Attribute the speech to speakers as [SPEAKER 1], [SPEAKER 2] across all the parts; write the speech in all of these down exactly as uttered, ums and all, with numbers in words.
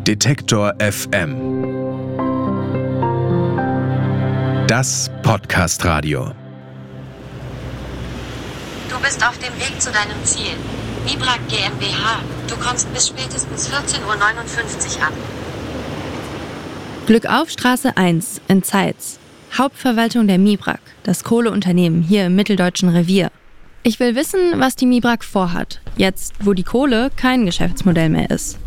[SPEAKER 1] Detektor F M. Das Podcast-Radio.
[SPEAKER 2] Du bist auf dem Weg zu deinem Ziel. MIBRAG GmbH. Du kommst bis spätestens vierzehn Uhr neunundfünfzig an.
[SPEAKER 3] Glück auf, Straße eins in Zeitz. Hauptverwaltung der MIBRAG, das Kohleunternehmen hier im mitteldeutschen Revier. Ich will wissen, was die MIBRAG vorhat, jetzt wo die Kohle kein Geschäftsmodell mehr ist.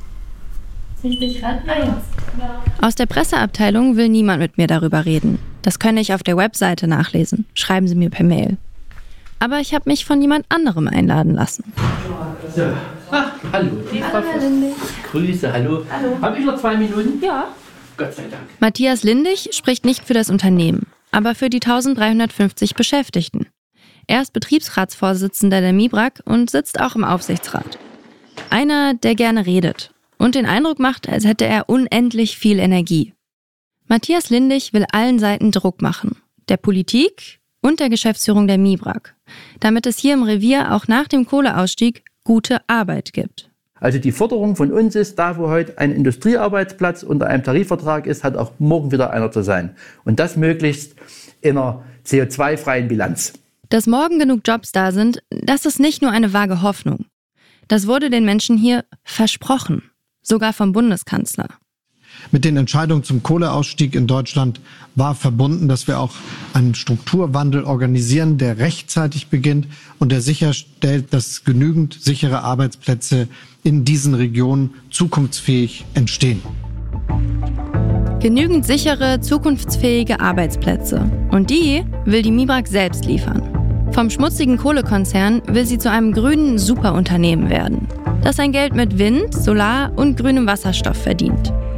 [SPEAKER 3] Aus der Presseabteilung will niemand mit mir darüber reden. Das könne ich auf der Webseite nachlesen. Schreiben Sie mir per Mail. Aber ich habe mich von jemand anderem einladen lassen.
[SPEAKER 4] So. Ach, hallo. Die Frau
[SPEAKER 3] Hallo, Herr Lindig.
[SPEAKER 4] Grüße, hallo.
[SPEAKER 3] Hallo.
[SPEAKER 4] Habe ich noch zwei Minuten?
[SPEAKER 3] Ja.
[SPEAKER 4] Gott sei Dank.
[SPEAKER 3] Matthias Lindig spricht nicht für das Unternehmen, aber für die eintausenddreihundertfünfzig Beschäftigten. Er ist Betriebsratsvorsitzender der MIBRAG und sitzt auch im Aufsichtsrat. Einer, der gerne redet und den Eindruck macht, als hätte er unendlich viel Energie. Matthias Lindig will allen Seiten Druck machen. Der Politik und der Geschäftsführung der MIBRAG. Damit es hier im Revier auch nach dem Kohleausstieg gute Arbeit gibt.
[SPEAKER 4] Also die Forderung von uns ist, da wo heute ein Industriearbeitsplatz unter einem Tarifvertrag ist, hat auch morgen wieder einer zu sein. Und das möglichst in einer C O zwei freien Bilanz.
[SPEAKER 3] Dass morgen genug Jobs da sind, das ist nicht nur eine vage Hoffnung. Das wurde den Menschen hier versprochen, sogar vom Bundeskanzler.
[SPEAKER 5] Mit den Entscheidungen zum Kohleausstieg in Deutschland war verbunden, dass wir auch einen Strukturwandel organisieren, der rechtzeitig beginnt und der sicherstellt, dass genügend sichere Arbeitsplätze in diesen Regionen zukunftsfähig entstehen.
[SPEAKER 3] Genügend sichere, zukunftsfähige Arbeitsplätze. Und die will die MIBRAG selbst liefern. Vom schmutzigen Kohlekonzern will sie zu einem grünen Superunternehmen werden, das sein Geld mit Wind, Solar und grünem Wasserstoff verdient.